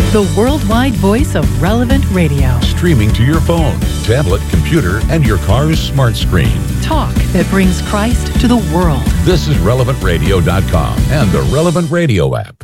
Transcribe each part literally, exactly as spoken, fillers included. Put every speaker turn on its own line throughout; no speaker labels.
the worldwide voice of Relevant Radio.
Streaming to your phone, tablet, computer, and your car's smart screen.
Talk that brings Christ to the world.
This is relevant radio dot com and the Relevant Radio app.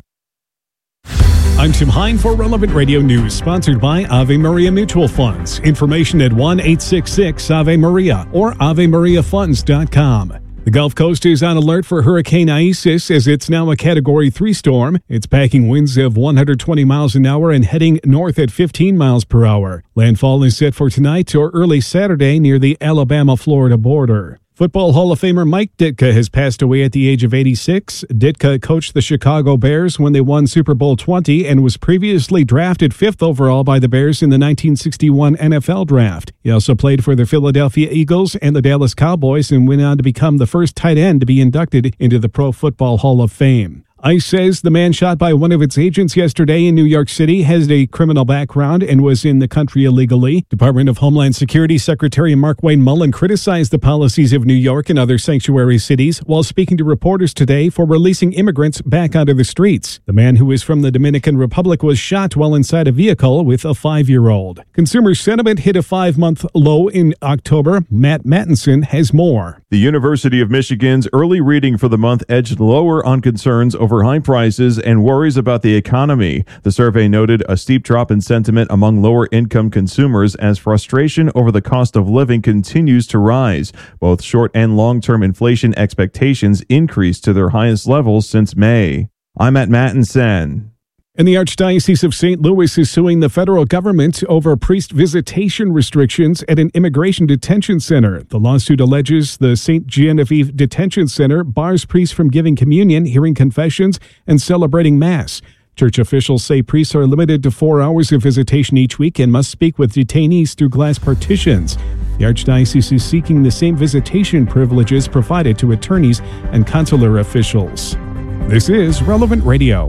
I'm Tim Hine for Relevant Radio News, sponsored by Ave Maria Mutual Funds. Information at one eight six six Ave Maria or ave maria funds dot com. The Gulf Coast is on alert for Hurricane Isis as it's now a Category three storm. It's packing winds of one hundred twenty miles an hour and heading north at fifteen miles per hour. Landfall is set for tonight or early Saturday near the Alabama-Florida border. Football Hall of Famer Mike Ditka has passed away at the age of eighty-six. Ditka coached the Chicago Bears when they won Super Bowl twenty and was previously drafted fifth overall by the Bears in the nineteen sixty-one N F L Draft. He also played for the Philadelphia Eagles and the Dallas Cowboys and went on to become the first tight end to be inducted into the Pro Football Hall of Fame. ICE says the man shot by one of its agents yesterday in New York City has a criminal background and was in the country illegally. Department of Homeland Security Secretary Markwayne Mullin criticized the policies of New York and other sanctuary cities while speaking to reporters today for releasing immigrants back onto the streets. The man, who is from the Dominican Republic, was shot while inside a vehicle with a five-year-old. Consumer sentiment hit a five-month low in October. Matt Mattinson has more.
The University of Michigan's early reading for the month edged lower on concerns over high prices and worries about the economy. The survey noted a steep drop in sentiment among lower-income consumers as frustration over the cost of living continues to rise. Both short- and long-term inflation expectations increased to their highest levels since May. I'm at Mattinson.
And the Archdiocese of Saint Louis is suing the federal government over priest visitation restrictions at an immigration detention center. The lawsuit alleges the Saint Genevieve Detention Center bars priests from giving communion, hearing confessions, and celebrating Mass. Church officials say priests are limited to four hours of visitation each week and must speak with detainees through glass partitions. The Archdiocese is seeking the same visitation privileges provided to attorneys and consular officials. This is Relevant Radio.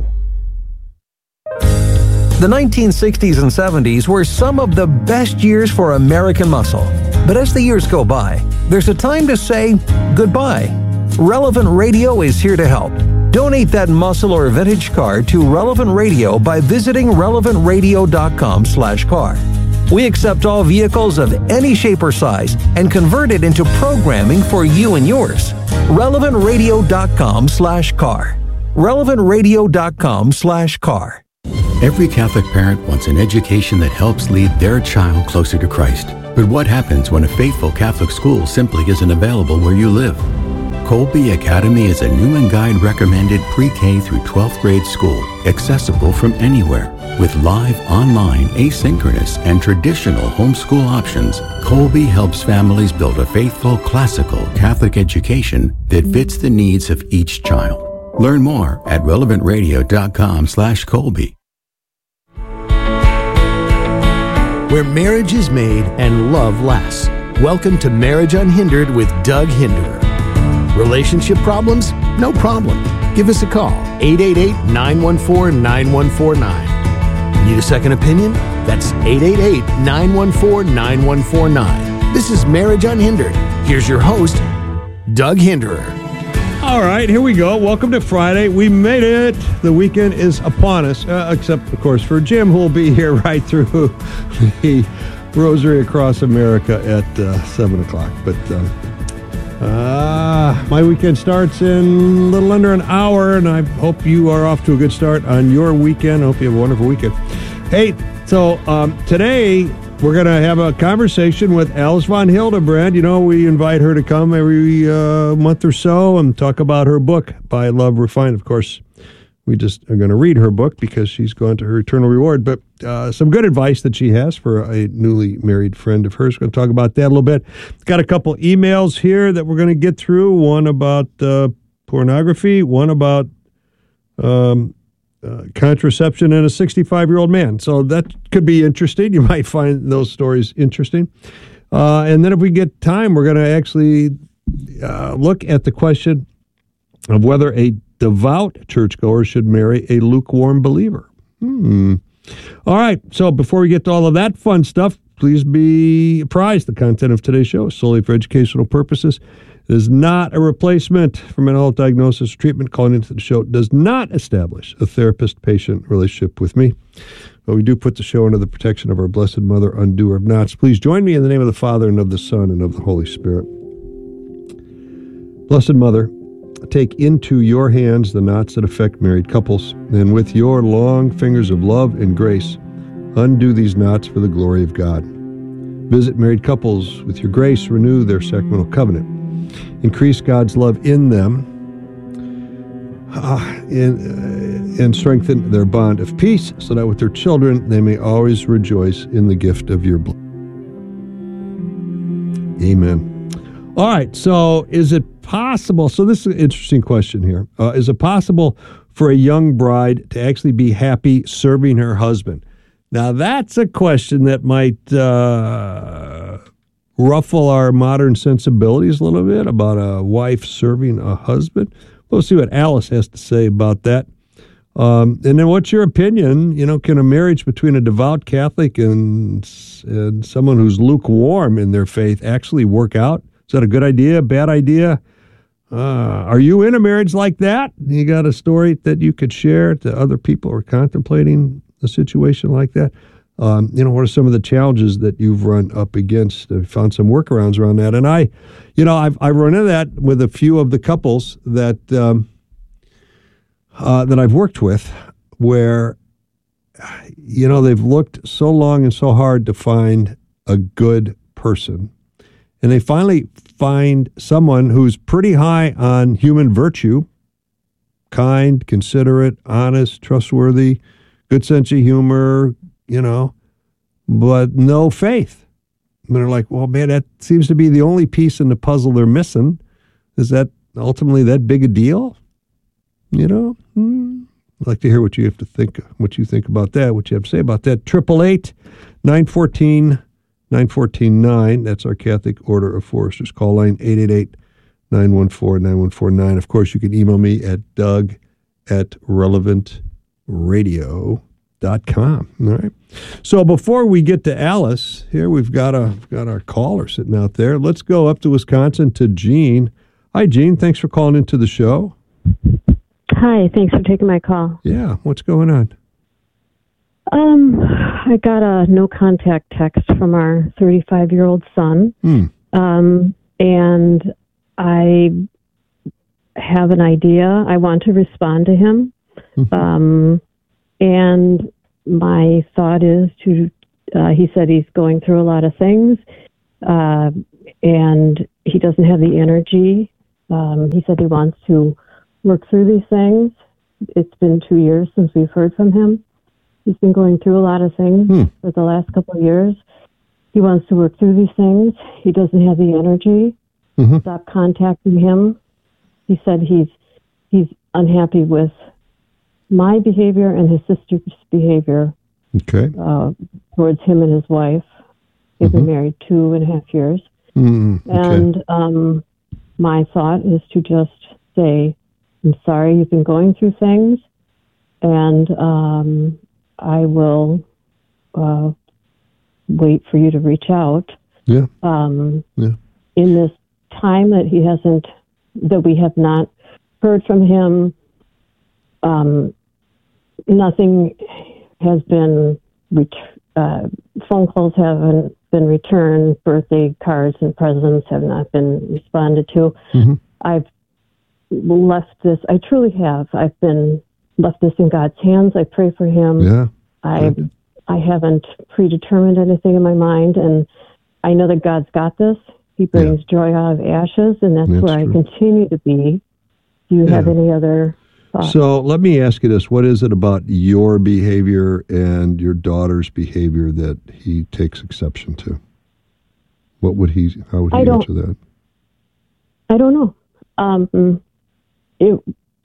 The nineteen sixties and seventies were some of the best years for American muscle. But as the years go by, there's a time to say goodbye. Relevant Radio is here to help. Donate that muscle or vintage car to Relevant Radio by visiting relevant radio dot com slash car. We accept all vehicles of any shape or size and convert it into programming for you and yours. relevant radio dot com slash car. relevant radio dot com slash car.
Every Catholic parent wants an education that helps lead their child closer to Christ. But what happens when a faithful Catholic school simply isn't available where you live? Colby Academy is a new and guide recommended pre-K through twelfth grade school, accessible from anywhere. With live, online, asynchronous, and traditional homeschool options, Colby helps families build a faithful, classical Catholic education that fits the needs of each child. Learn more at relevant radio dot com slash Colby.
Where marriage is made and love lasts. Welcome to Marriage Unhindered with Doug Hinderer. Relationship problems? No problem. Give us a call, eight eight eight, nine one four, nine one four nine. Need a second opinion? That's eight eight eight, nine one four, nine one four nine. This is Marriage Unhindered. Here's your host, Doug Hinderer.
All right, here we go. Welcome to Friday. We made it. The weekend is upon us, uh, except, of course, for Jim, who will be here right through the Rosary Across America at uh, seven o'clock. But um, uh, my weekend starts in a little under an hour, and I hope you are off to a good start on your weekend. I hope you have a wonderful weekend. Hey, so um, today we're going to have a conversation with Alice von Hildebrand. You know, we invite her to come every uh, month or so and talk about her book, By Love Refined. Of course, we just are going to read her book because she's gone to her eternal reward. But uh, some good advice that she has for a newly married friend of hers. We're going to talk about that a little bit. Got a couple emails here that we're going to get through. One about uh, pornography, one about um, uh, contraception in a sixty-five-year-old man. So that could be interesting. You might find those stories interesting. Uh, and then if we get time, we're going to actually uh, look at the question of whether a devout churchgoer should marry a lukewarm believer. Hmm. All right. So before we get to all of that fun stuff, please be apprised the content of today's show is solely for educational purposes It is not a replacement for mental health diagnosis or treatment. Calling into the show does not establish a therapist-patient relationship with me. But we do put the show under the protection of our Blessed Mother, undoer of knots. Please join me in the name of the Father, and of the Son, and of the Holy Spirit. Blessed Mother, take into your hands the knots that affect married couples, and with your long fingers of love and grace, undo these knots for the glory of God. Visit married couples with your grace, renew their sacramental covenant. Increase God's love in them uh, and, uh, and strengthen their bond of peace so that with their children they may always rejoice in the gift of your blood. Amen. All right, so is it possible, so this is an interesting question here. Uh, is it possible for a young bride to actually be happy serving her husband? Now, that's a question that might uh, ruffle our modern sensibilities a little bit about a wife serving a husband. We'll see what Alice has to say about that. Um, and then what's your opinion? You know, can a marriage between a devout Catholic and, and someone who's lukewarm in their faith actually work out? Is that a good idea, bad idea? Uh, are you in a marriage like that? You got a story that you could share to other people who are contemplating a situation like that? Um, you know, what are some of the challenges that you've run up against? I found some workarounds around that. And I, you know, I've, I've run into that with a few of the couples that, um, uh, that I've worked with where, you know, they've looked so long and so hard to find a good person. And they finally find someone who's pretty high on human virtue, kind, considerate, honest, trustworthy, good sense of humor, you know, but no faith. And they're like, well, man, that seems to be the only piece in the puzzle they're missing. Is that ultimately that big a deal? You know, hmm. I'd like to hear what you have to think, what you think about that, what you have to say about that. Triple eight, nine fourteen, nine fourteen nine. That's our Catholic Order of Foresters call line, eight eight eight, nine one four, nine one four nine. Of course, you can email me at Doug at relevant radio dot com. All right. So before we get to Alice, here we've got a we've got our caller sitting out there. Let's go up to Wisconsin to Jean. Hi, Jean. Thanks for calling into the show.
Hi. Thanks for taking my call.
Yeah. What's going on?
Um, I got a no contact text from our thirty-five-year-old son.
Hmm.
Um, and I have an idea. I want to respond to him. Mm-hmm. Um, and my thought is to, uh, he said he's going through a lot of things, uh, and he doesn't have the energy. Um, he said he wants to work through these things. It's been two years since we've heard from him. He's been going through a lot of things hmm. for the last couple of years. He wants to work through these things. He doesn't have the energy. Mm-hmm. Stop contacting him. He said he's he's unhappy with my behavior and his sister's behavior
okay.
uh, towards him and his wife. They've mm-hmm. been married two and a half years.
Mm-hmm. Okay.
And um, my thought is to just say, I'm sorry you've been going through things, and um, I will uh, wait for you to reach out.
Yeah.
Um,
yeah.
In this time that he hasn't, that we have not heard from him, um, nothing has been, ret- uh, phone calls haven't been returned, birthday cards and presents have not been responded to.
Mm-hmm.
I've left this, I truly have, I've been left this in God's hands. I pray for him.
Yeah.
I I haven't predetermined anything in my mind, and I know that God's got this. He brings yeah. joy out of ashes, and that's, that's where true. I continue to be. Do you yeah. have any other thoughts?
So let me ask you this. What is it about your behavior and your daughter's behavior that he takes exception to? What would he, how would he answer that?
I don't know. Um, it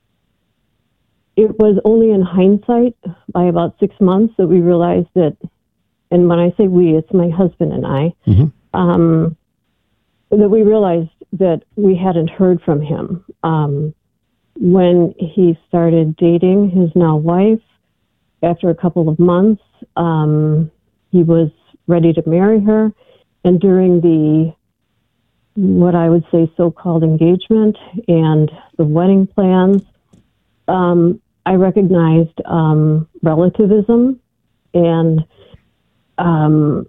It was only in hindsight, by about six months, that we realized that, and when I say we, it's my husband and I,
mm-hmm.
um, that we realized that we hadn't heard from him. Um, when he started dating his now wife, after a couple of months, um, he was ready to marry her, and during the what I would say so-called engagement and the wedding plans, um, I recognized um, relativism and um,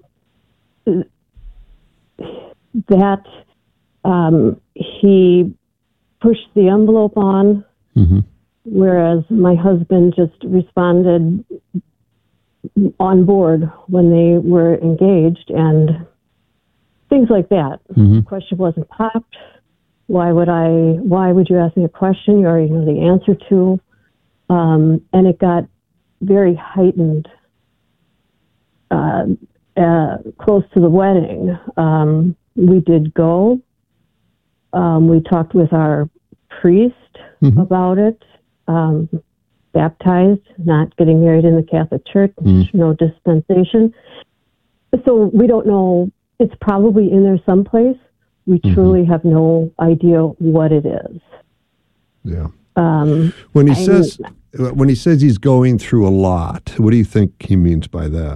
that um, he pushed the envelope on,
mm-hmm.
whereas my husband just responded on board when they were engaged and things like that.
Mm-hmm.
The question wasn't popped. Why would I, why would you ask me a question you already know the answer to? Um, and it got very heightened uh, uh, close to the wedding. Um, we did go. Um, we talked with our priest
mm-hmm.
about it. Um, baptized, not getting married in the Catholic Church,
mm-hmm.
no dispensation. So we don't know. It's probably in there someplace. We
mm-hmm.
truly have no idea what it is.
Yeah.
Um,
when he
I,
says when he says he's going through a lot, what do you think he means by that?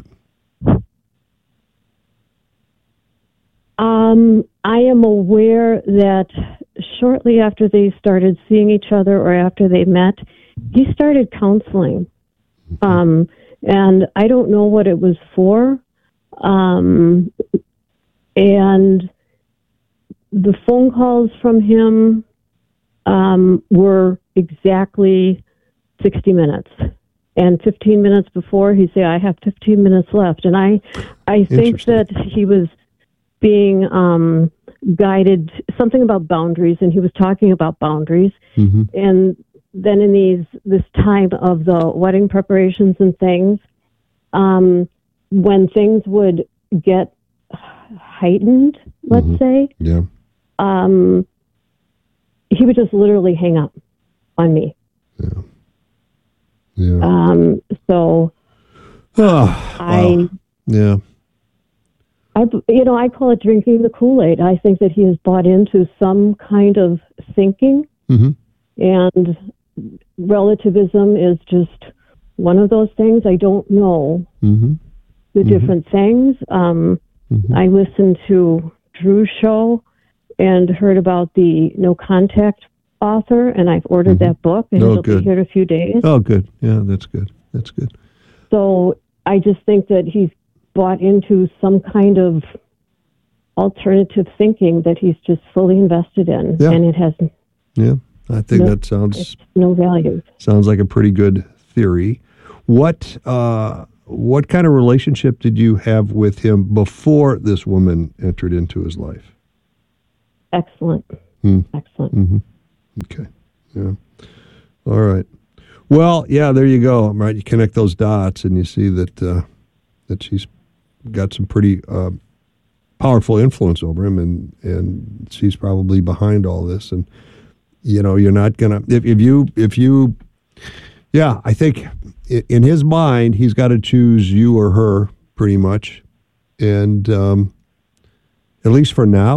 Um, I am aware that shortly after they started seeing each other or after they met, he started counseling.
Mm-hmm.
Um, and I don't know what it was for. Um, and the phone calls from him um, were exactly sixty minutes. And fifteen minutes before, he'd say, I have fifteen minutes left. And I, I think that he was being um, guided, something about boundaries, and he was talking about boundaries.
Mm-hmm.
And then in these this time of the wedding preparations and things, um, when things would get heightened, let's
mm-hmm.
say,
yeah,
um, he would just literally hang up on me.
Yeah. Yeah.
Um, so
oh,
I,
wow. yeah.
I, you know, I call it drinking the Kool-Aid. I think that he has bought into some kind of thinking,
mm-hmm.
and relativism is just one of those things. I don't know
mm-hmm.
the
mm-hmm.
different things. Um,
mm-hmm.
I listened to Drew's show and heard about the No Contact author, and I've ordered
mm-hmm.
that book, and
oh,
it'll
good.
be here in a few days.
Oh, good. Yeah, that's good. That's good.
So I just think that he's bought into some kind of alternative thinking that he's just fully invested in,
yeah.
and it has
yeah. I think
no,
that sounds
no value.
Sounds like a pretty good theory. What uh, what kind of relationship did you have with him before this woman entered into his life?
Excellent.
Hmm.
Excellent.
Mm-hmm. Okay. Yeah. All right. Well, yeah, there you go. Right. You connect those dots and you see that uh, that she's got some pretty uh, powerful influence over him, and, and she's probably behind all this. And, you know, you're not going to, if, if you, if you, yeah, I think in his mind, he's got to choose you or her pretty much. And um, at least for now,